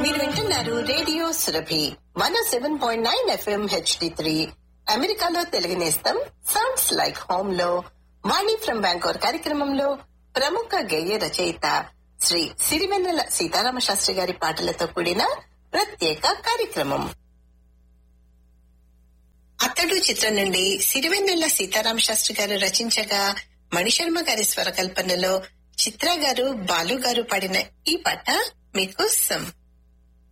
మీరు వింటున్నారు radio Surabhi 107.9 FM HD3 అమెరికాలో తెలుగు నేస్తం సౌండ్స్ లైక్ హోమ్ లో వాణి ఫ్రం బ్యాంకోర్ కార్యక్రమంలో ప్రముఖ గేయ రచయిత శ్రీ సిరివెన్నెల సీతారామ శాస్త్రి గారి పాటలతో కూడిన ప్రత్యేక కార్యక్రమం. అతడు చిత్రం నుండి సిరివెన్నెల సీతారామ శాస్త్రి గారు రచించగా మణిశర్మ గారి స్వరకల్పనలో చిత్ర గారు బాలు గారు పాడిన ఈ పాట మీకోసం.